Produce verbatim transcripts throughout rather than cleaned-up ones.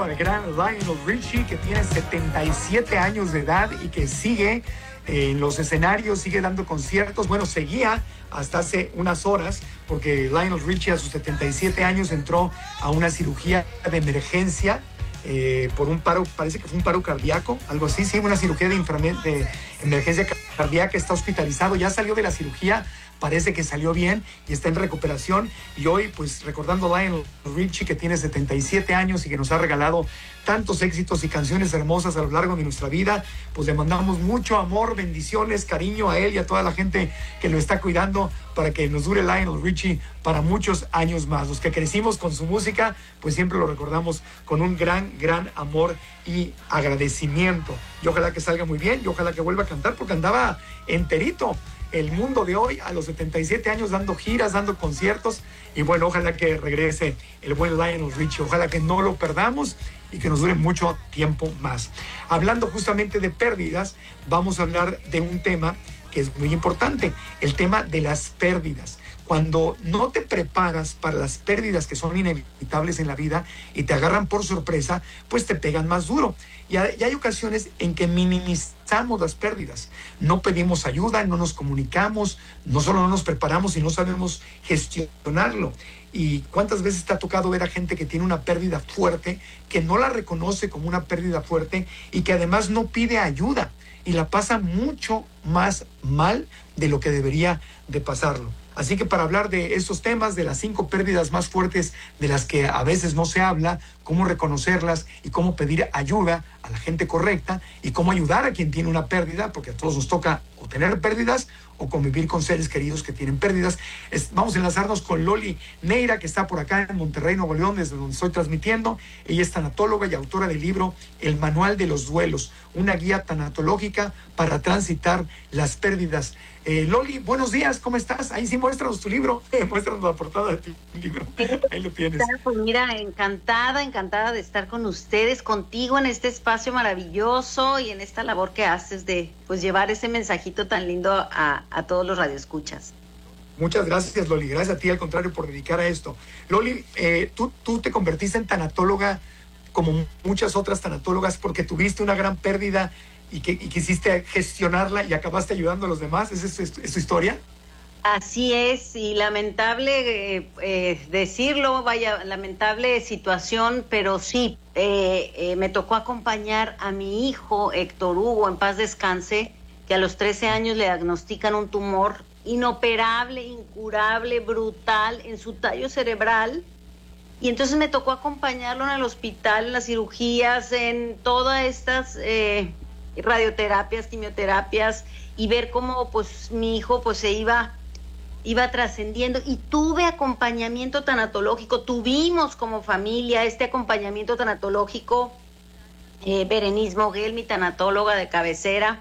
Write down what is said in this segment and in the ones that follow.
al gran Lionel Richie, que tiene setenta y siete años de edad y que sigue eh, en los escenarios, sigue dando conciertos. Bueno, seguía hasta hace unas horas, porque Lionel Richie a sus setenta y siete años entró a una cirugía de emergencia eh, por un paro, parece que fue un paro cardíaco, algo así, sí, una cirugía de, de emergencia cardíaca, está hospitalizado, ya salió de la cirugía, parece que salió bien y está en recuperación. Y hoy, pues, recordando a Lionel Richie, que tiene setenta y siete años y que nos ha regalado tantos éxitos y canciones hermosas a lo largo de nuestra vida, pues le mandamos mucho amor, bendiciones, cariño a él y a toda la gente que lo está cuidando para que nos dure Lionel Richie para muchos años más. Los que crecimos con su música, pues siempre lo recordamos con un gran, gran amor y agradecimiento. Y ojalá que salga muy bien y ojalá que vuelva a cantar, porque andaba enterito el mundo de hoy a los setenta y siete años, dando giras, dando conciertos. Y bueno, ojalá que regrese el buen Lionel Richie, ojalá que no lo perdamos y que nos dure mucho tiempo más. Hablando justamente de pérdidas, vamos a hablar de un tema que es muy importante, el tema de las pérdidas. Cuando no te preparas para las pérdidas que son inevitables en la vida y te agarran por sorpresa, pues te pegan más duro. Y hay, y hay ocasiones en que minimizamos las pérdidas. No pedimos ayuda, no nos comunicamos, no solo no nos preparamos y no sabemos gestionarlo. ¿Y cuántas veces te ha tocado ver a gente que tiene una pérdida fuerte, que no la reconoce como una pérdida fuerte y que además no pide ayuda y la pasa mucho más mal de lo que debería de pasarlo? Así que para hablar de estos temas, de las cinco pérdidas más fuertes de las que a veces no se habla, cómo reconocerlas y cómo pedir ayuda a la gente correcta y cómo ayudar a quien tiene una pérdida, porque a todos nos toca o tener pérdidas o convivir con seres queridos que tienen pérdidas. Es, vamos a enlazarnos con Loli Neira, que está por acá en Monterrey, Nuevo León, desde donde estoy transmitiendo. Ella es tanatóloga y autora del libro El Manual de los Duelos, una guía tanatológica para transitar las pérdidas. Eh, Loli, buenos días, ¿cómo estás? Ahí sí, muéstranos tu libro, eh, muéstranos la portada de tu libro, ahí lo tienes. Pues mira, encantada, encantada de estar con ustedes, contigo en este espacio maravilloso y en esta labor que haces de pues llevar ese mensajito tan lindo a, a todos los radioescuchas. Muchas gracias, Loli, gracias a ti, al contrario, por dedicar a esto. Loli, eh, tú, tú te convertiste en tanatóloga como muchas otras tanatólogas porque tuviste una gran pérdida y que y quisiste gestionarla y acabaste ayudando a los demás. ¿Es, es, es, es tu historia? Así es, y lamentable eh, eh, decirlo, vaya, lamentable situación, pero sí, eh, eh, me tocó acompañar a mi hijo Héctor Hugo, en paz descanse, que a los trece años le diagnostican un tumor inoperable, incurable, brutal en su tallo cerebral. Y entonces me tocó acompañarlo en el hospital, en las cirugías, en todas estas eh, radioterapias, quimioterapias, y ver cómo pues mi hijo pues se iba, iba trascendiendo. Y tuve acompañamiento tanatológico, tuvimos como familia este acompañamiento tanatológico, eh, Berenice Moguel, mi tanatóloga de cabecera.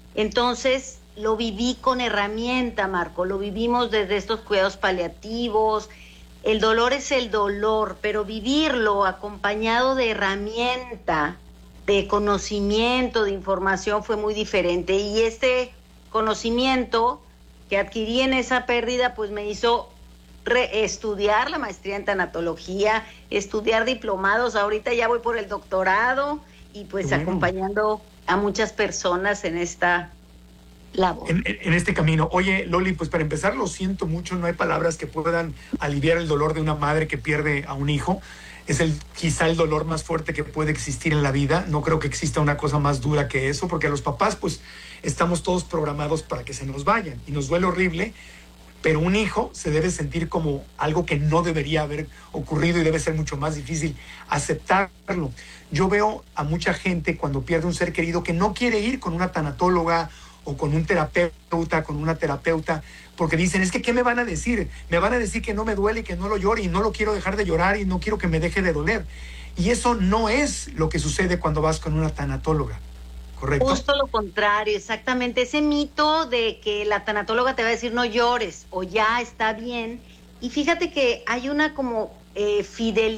Entonces lo viví con herramienta, Marco, lo vivimos desde estos cuidados paliativos. El dolor es el dolor, pero vivirlo acompañado de herramienta, de conocimiento, de información fue muy diferente. Y este conocimiento que adquirí en esa pérdida, pues me hizo estudiar la maestría en tanatología, estudiar diplomados. Ahorita ya voy por el doctorado y pues bueno, acompañando a muchas personas en esta labor. En, en este camino. Oye, Loli, pues para empezar, lo siento mucho, no hay palabras que puedan aliviar el dolor de una madre que pierde a un hijo. Es el quizá el dolor más fuerte que puede existir en la vida. No creo que exista una cosa más dura que eso, porque a los papás, pues, estamos todos programados para que se nos vayan y nos duele horrible, pero un hijo se debe sentir como algo que no debería haber ocurrido y debe ser mucho más difícil aceptarlo. Yo veo a mucha gente cuando pierde un ser querido que no quiere ir con una tanatóloga o con un terapeuta, con una terapeuta, porque dicen, es que ¿qué me van a decir? Me van a decir que no me duele y que no lo llore y no lo quiero dejar de llorar y no quiero que me deje de doler. Y eso no es lo que sucede cuando vas con una tanatóloga, ¿correcto? Justo lo contrario, exactamente. Ese mito de que la tanatóloga te va a decir no llores o ya está bien. Y fíjate que hay una como eh, fidelidad